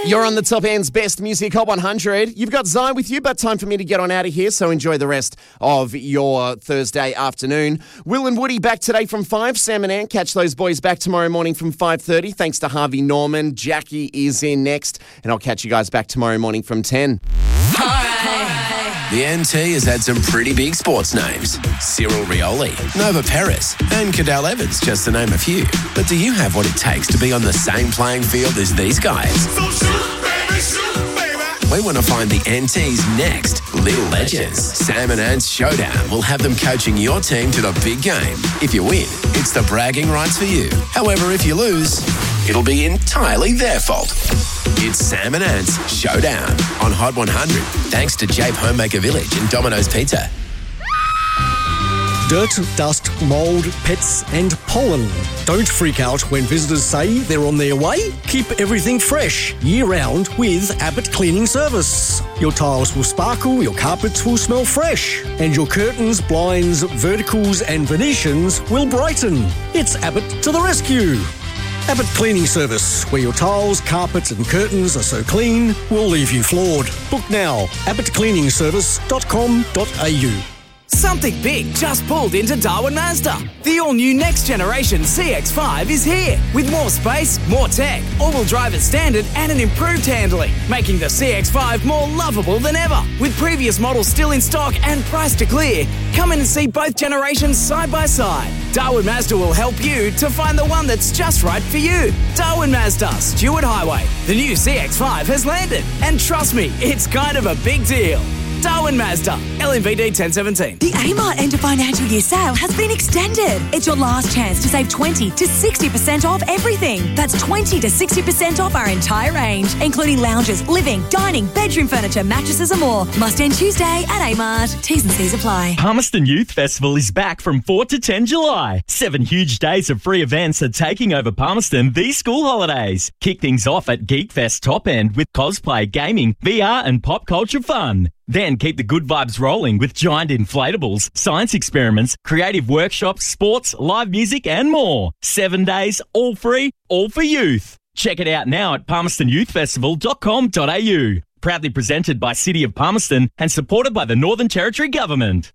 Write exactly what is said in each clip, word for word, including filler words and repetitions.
You're on the Top End's Best Music Hot one hundred. You've got Zai with you, but time for me to get on out of here, so enjoy the rest of your Thursday afternoon. Will and Woody back today from five. Sam and Ann, catch those boys back tomorrow morning from five thirty. Thanks to Harvey Norman. Jackie is in next, and I'll catch you guys back tomorrow morning from ten. The N T has had some pretty big sports names. Cyril Rioli, Nova Peris, and Cadell Evans, just to name a few. But do you have what it takes to be on the same playing field as these guys? So shoot, baby, shoot, baby. We want to find the N T's next little legends. Sam and Ann's Showdown will have them coaching your team to the big game. If you win, it's the bragging rights for you. However, if you lose, it'll be entirely their fault. It's Sam and Ann's Showdown on Hot one hundred, thanks to Jape Homemaker Village and Domino's Pizza. Dirt, dust, mould, pets and pollen. Don't freak out when visitors say they're on their way. Keep everything fresh year-round with Abbott Cleaning Service. Your tiles will sparkle, your carpets will smell fresh, and your curtains, blinds, verticals and Venetians will brighten. It's Abbott to the rescue. Abbott Cleaning Service, where your tiles, carpets and curtains are so clean, we'll leave you floored. Book now, abbott cleaning service dot com dot a u. Something big just pulled into Darwin Mazda. The all-new next-generation C X five is here with more space, more tech, all-wheel drive as standard and an improved handling, making the C X five more lovable than ever. With previous models still in stock and priced to clear, come in and see both generations side by side. Darwin Mazda will help you to find the one that's just right for you. Darwin Mazda, Stewart Highway. The new C X five has landed, and trust me, it's kind of a big deal. Darwin Mazda, L M V D ten seventeen. The Amart End of Financial Year sale has been extended. It's your last chance to save twenty to sixty percent off everything. That's twenty to sixty percent off our entire range, including lounges, living, dining, bedroom furniture, mattresses and more. Must end Tuesday at Amart. T's and C's apply. Palmerston Youth Festival is back from four to ten July. Seven huge days of free events are taking over Palmerston these school holidays. Kick things off at Geekfest Top End with cosplay, gaming, V R and pop culture fun. Then keep the good vibes rolling with giant inflatables, science experiments, creative workshops, sports, live music and more. Seven days, all free, all for youth. Check it out now at palmerston youth festival dot com dot a u. Proudly presented by City of Palmerston and supported by the Northern Territory Government.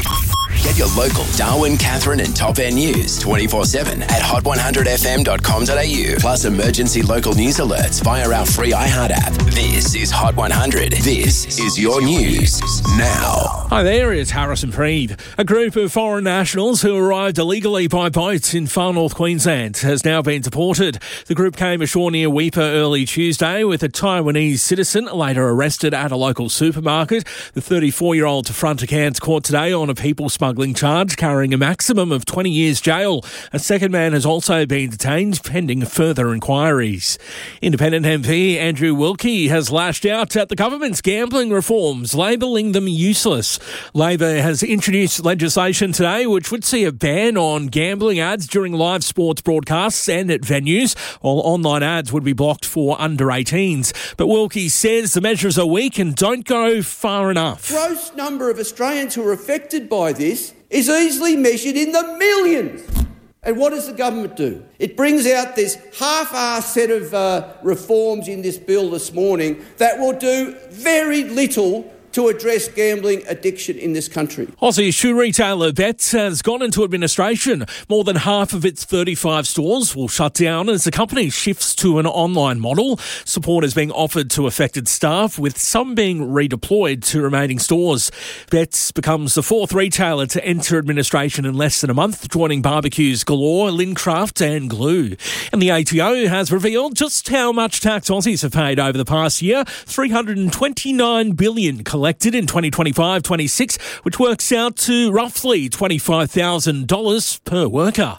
Get your local Darwin, Catherine and Top End news twenty-four seven at hot one hundred f m dot com dot a u. Plus emergency local news alerts via our free iHeart app. This is Hot one hundred. This is your news now. Hi there, it's Harrison Freed. A group of foreign nationals who arrived illegally by boat in far north Queensland has now been deported. The group came ashore near Weipa early Tuesday with a Taiwanese citizen later arrested at a local supermarket. The thirty-four-year-old to front accounts court today on a people smuggling charge carrying a maximum of twenty years jail. A second man has also been detained pending further inquiries. Independent M P Andrew Wilkie has lashed out at the government's gambling reforms, labelling them useless. Labor has introduced legislation today which would see a ban on gambling ads during live sports broadcasts and at venues, while online ads would be blocked for under eighteens. But Wilkie says the measures are weak and don't go far enough. The gross number of Australians who are affected by this is easily measured in the millions. And what does the government do? It brings out this half-assed set of uh, reforms in this bill this morning that will do very little to address gambling addiction in this country. Aussie shoe retailer Betts has gone into administration. More than half of its thirty-five stores will shut down as the company shifts to an online model. Support is being offered to affected staff, with some being redeployed to remaining stores. Betts becomes the fourth retailer to enter administration in less than a month, joining barbecues galore, Lincraft and Glue. And the A T O has revealed just how much tax Aussies have paid over the past year, three hundred twenty-nine billion dollars collected in twenty twenty-five twenty-six, which works out to roughly twenty-five thousand dollars per worker.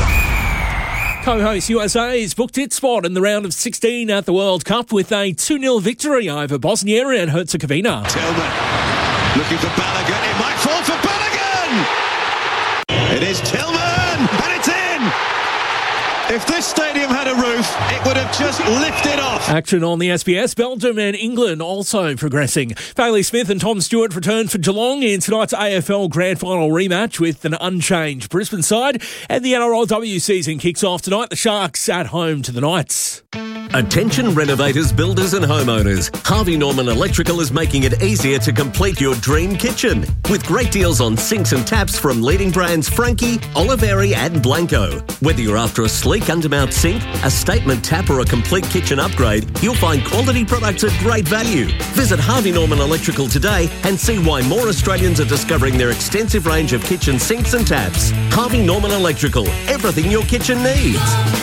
Co-host U S A's booked its spot in the round of sixteen at the World Cup with a two nil victory over Bosnia and Herzegovina. Tillman looking for Balogun. It might fall for Balogun! It is Tillman, and it's in! If this stadium had a roof, it would have just lifted off. Action on the S B S. Belgium and England also progressing. Bailey Smith and Tom Stewart return for Geelong in tonight's A F L Grand Final rematch with an unchanged Brisbane side. And the N R L W season kicks off tonight. The Sharks at home to the Knights. Attention renovators, builders and homeowners. Harvey Norman Electrical is making it easier to complete your dream kitchen. With great deals on sinks and taps from leading brands Frankie, Oliveri and Blanco. Whether you're after a sleek undermount sink, a statement tap or a complete kitchen upgrade, you'll find quality products at great value. Visit Harvey Norman Electrical today and see why more Australians are discovering their extensive range of kitchen sinks and taps. Harvey Norman Electrical, everything your kitchen needs.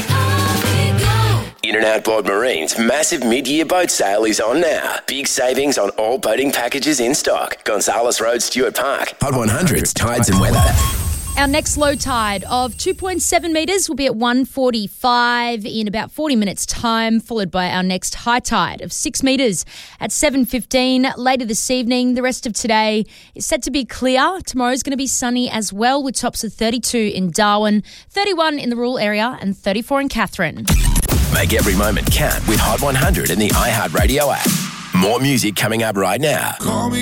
In and Outboard Marine's massive mid-year boat sale is on now. Big savings on all boating packages in stock. Gonzales Road, Stuart Park. Hot one hundreds, tides and weather. Our next low tide of two point seven metres will be at one forty-five in about forty minutes' time, followed by our next high tide of six metres at seven fifteen later this evening. The rest of today is set to be clear. Tomorrow's going to be sunny as well, with tops of thirty-two in Darwin, thirty-one in the rural area and thirty-four in Katherine. Make every moment count with Hot one hundred in the iHeartRadio app. More music coming up right now. Call me